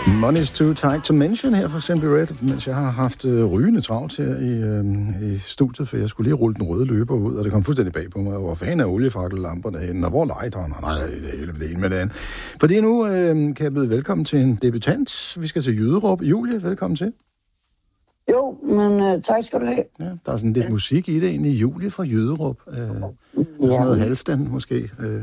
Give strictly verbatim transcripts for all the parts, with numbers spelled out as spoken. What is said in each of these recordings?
Money's too tight to mention her fra Simply Red, mens jeg har haft øh, rygende travlt her i, øh, i studiet, for jeg skulle lige rulle den røde løber ud, og det kom fuldstændig bag på mig. Hvor fanden er oliefakkellamperne henne, og hvor er lighteren? Nej, det er hele det ene med det andet. Fordi nu øh, kan jeg byde velkommen til en debutant. Vi skal til Jyderup. Julie, velkommen til. Jo, men øh, tak skal du have. Ja, der er sådan lidt musik i det egentlig. Julie fra Jyderup. Øh, sådan ja. noget halvstand måske. Øh.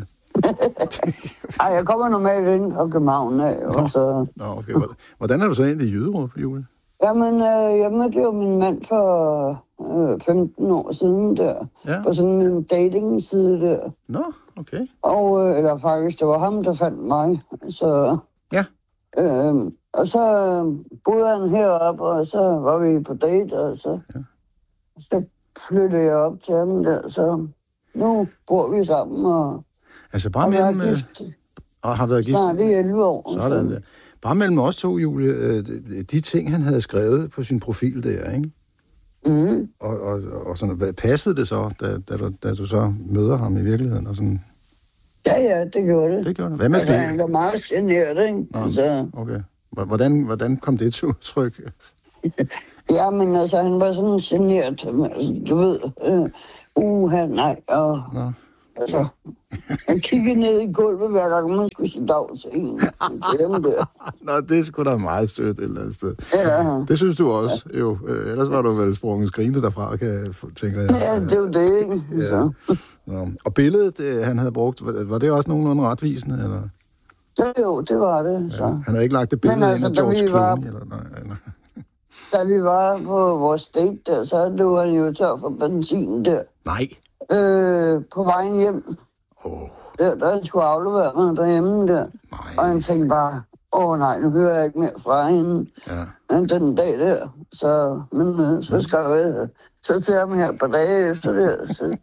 Ej, jeg kommer normalt ind fra København af. Nå, så... Nå, okay. Hvordan er du så egentlig i Jyderup, Julie? Jamen, øh, jeg mødte jo min mand for øh, femten år siden der. Ja. På sådan en dating-side der. Nå, okay. Og, øh, eller faktisk, det var ham, der fandt mig. Så... Ja. Øh, og så boede han heroppe, og så var vi på date, og så, ja. så flyttede jeg op til ham der. Så nu bor vi sammen, og... Altså bare mellem... Øh, og har været gift... Snart i elleve år. Sådan der. Bare mellem os to, Julie, øh, de ting, han havde skrevet på sin profil der, ikke? Mm. Og, og, og sådan, hvad passede det så, da, da, du, da du så møder ham i virkeligheden? Og sådan... Ja, ja, det gjorde det. Det gjorde det. Hvad med altså, det? Han var meget generet, ikke? Nå, altså... okay. Hvordan, hvordan kom det til udtryk? Ja, men altså, han var sådan generet, altså, du ved, øh, uha, nej, og... Nå. Altså, han kiggede ned i gulvet, hver gang man skulle sige dag til en. Nå, det er sgu da meget stødt et eller andet sted. Ja. Det synes du også, ja. Jo. Øh, ellers var du vel sprunget skrinet derfra, kan jeg tænke. Jeg. Ja, det er jo det, ikke? Ja. Så. Nå. Og billedet, det, han havde brugt, var det også nogenlunde retvisende, eller? Ja, jo, det var det, så. Ja. Han havde ikke lagt det billede altså, ind af George Clooney, var... eller nej, eller? Da vi var på vores date der, så lå han jo tør for benzin der. Nej. Øh, på vejen hjem. Oh. Der, der skulle aflevere mig derhjemme der. Nej. Og han tænkte bare, åh oh, nej, nu hører jeg ikke mere fra hende. Ja. Den dag der. Så, men øh, så skrev jeg så til ham her på dage efter det. Så.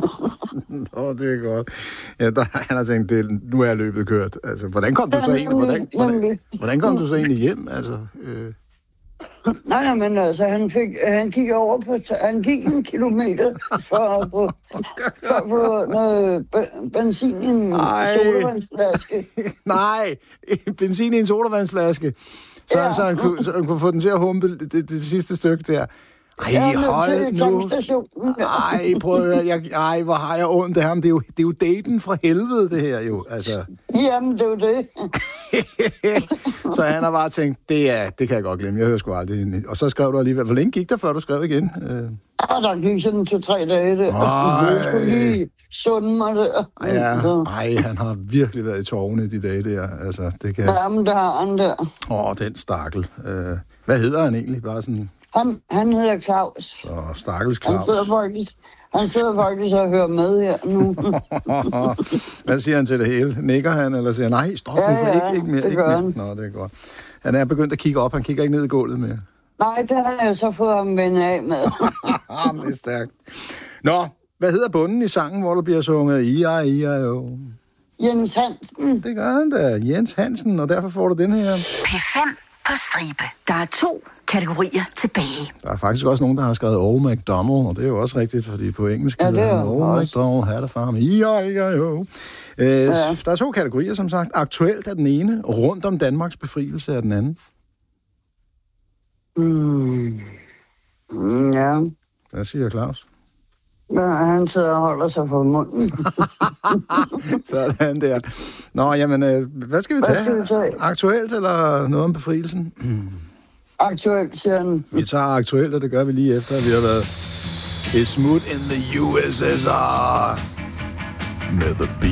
Nå, det er godt. Ja, der, han har tænkt, det, nu er løbet kørt. Altså, hvordan kom du så egentlig, hvordan, hvordan, hvordan kom du så egentlig hjem? Altså, øh... Nej, nej, men altså, han, fik, han gik over på, han gik en kilometer for at få, for at få noget benzin i en sodavandsflaske. Nej, benzin i en sodavandsflaske. Så, ja. så, han kunne, så han kunne få den til at humpe det, det, det sidste stykke der. Ej, ja, hold nu. Ej, prøv at høre. Jeg, ej, hvor har jeg ondt af ham. Det er, jo, det er jo daten fra helvede, det her jo. Altså. Jamen, det er jo det. Så han har bare tænkt, det, er, det kan jeg godt glemme. Jeg hører sgu aldrig. Og så skrev du alligevel. Hvor længe gik der, før du skrev igen? Ja, der gik sådan to-tre dage der. Jeg skulle lige sunde mig der. Ja, ej, han har virkelig været i tårne de dage der. Altså, det kan... Jamen, der har han der. Åh, oh, den stakkel. Uh, hvad hedder han egentlig? Bare sådan... Han, han hedder Claus. Så stakkels Claus. Han sidder faktisk, han sidder faktisk og hører med her nu. Hvad siger han til det hele? Nikker han, eller siger nej, stop ja, nu, for ja, ikke, ikke mere. det ikke gør mere. han. Nå, det er godt. Han er begyndt at kigge op, han kigger ikke ned i gulvet mere. Nej, det har jeg så fået ham vende af med. Det er stærkt. Nå, hvad hedder bunden i sangen, hvor der bliver sunget I I I I O? Jens Hansen. Det gør han da, Jens Hansen, og derfor får du den her. P fem på stribe. Der er to kategorier tilbage. Der er faktisk også nogen, der har skrevet Old MacDonald, og det er jo også rigtigt, fordi på engelsk ja, det er Old MacDonald had a farm. I I I O. Øh, ja. Der er to kategorier, som sagt. Aktuelt er den ene, rundt om Danmarks befrielse er den anden. Mm. Mm, ja. Hvad siger Claus? Ja, han sidder og holder sig for munden. Sådan der. Nå, jamen, øh, hvad skal vi hvad tage? Skal vi tage? Aktuelt eller noget om befrielsen? Mm. Aktuelt, siger han. Vi tager aktuelt, og det gør vi lige efter, at vi har været et smut in the U S S R med The Beatles.